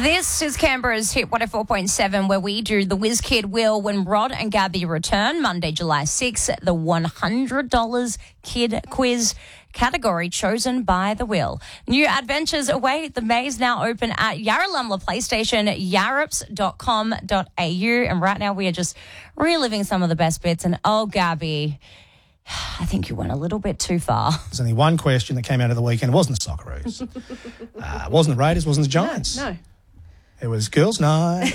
This is Canberra's Hit 104.7, where we do the Whiz Kid Wheel when Rod and Gabby return Monday, July 6th, the $100 Kid Quiz category chosen by the Wheel. New adventures await. The maze now open at Yarralumla PlayStation, yarrups.com.au. And right now we are just reliving some of the best bits. And oh, Gabby, I think you went a little bit too far. There's only one question that came out of the weekend. It wasn't the Socceroos. It wasn't the Raiders, wasn't the Giants. No. It was girls' night.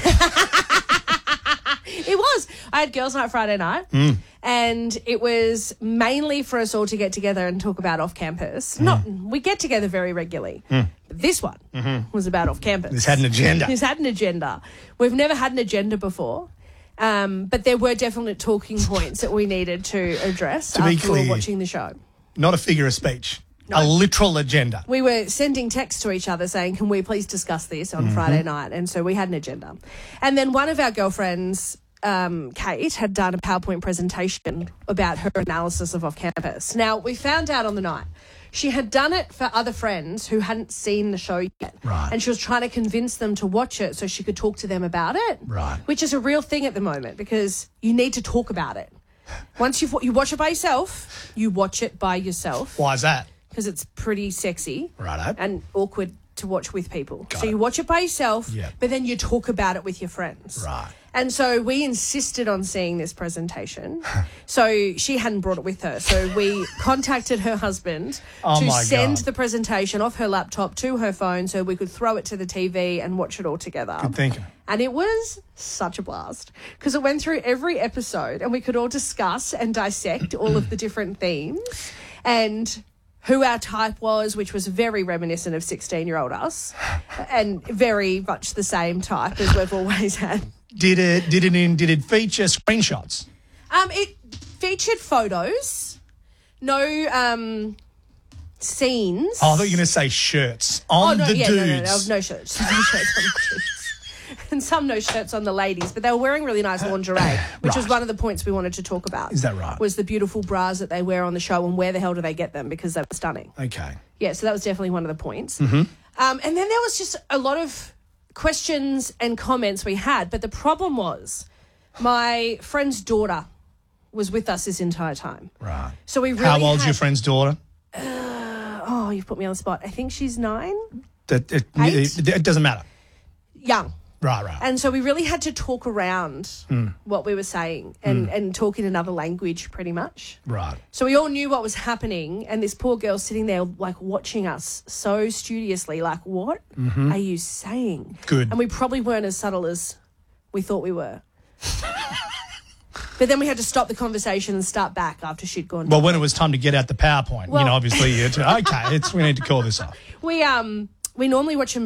It was. I had girls' night Friday night, and it was mainly for us all to get together and talk about off-campus. We get together very regularly, but this one was about off-campus. This had an agenda. This had an agenda. We've never had an agenda before, but there were definite talking points that we needed to address after we were watching the show. Not a figure of speech. No. A literal agenda. We were sending texts to each other saying, can we please discuss this on Friday night? And so we had an agenda. And then one of our girlfriends, Kate, had done a PowerPoint presentation about her analysis of off-campus. Now, we found out on the night she had done it for other friends who hadn't seen the show yet. Right. And she was trying to convince them to watch it so she could talk to them about it. Right. Which is a real thing at the moment because you need to talk about it. Once you watch it by yourself, you watch it by yourself. Why is that? Because it's pretty sexy and awkward to watch with people. Got so it. you watch it by yourself, but then you talk about it with your friends. Right. And so we insisted on seeing this presentation. So she hadn't brought it with her. So we contacted her husband to send the presentation off her laptop to her phone so we could throw it to the TV and watch it all together. Good thinking. And it was such a blast because it went through every episode and we could all discuss and dissect all of the different themes and who our type was, which was very reminiscent of 16-year-old us and very much the same type as we've always had. Did it feature screenshots? It featured photos, no scenes. Oh, I thought you were going to say shirts on the dudes. No shirts. No shirts on the dudes. And some no shirts on the ladies, but they were wearing really nice lingerie, which was one of the points we wanted to talk about. Is that right? Was the beautiful bras that they wear on the show and where the hell do they get them because they were stunning. Okay. Yeah, so that was definitely one of the points. And then there was just a lot of questions and comments we had, but the problem was my friend's daughter was with us this entire time. Right. So we really How old's your friend's daughter? Oh, you've put me on the spot. I think she's 9. It doesn't matter. Young. Right. And so we really had to talk around what we were saying and talk in another language pretty much. Right. So we all knew what was happening and this poor girl sitting there like watching us so studiously like, what are you saying? Good. And we probably weren't as subtle as we thought we were. But then we had to stop the conversation and start back after she'd gone. Well, when it was time to get out the PowerPoint, obviously, we need to call this off. We normally watch a movie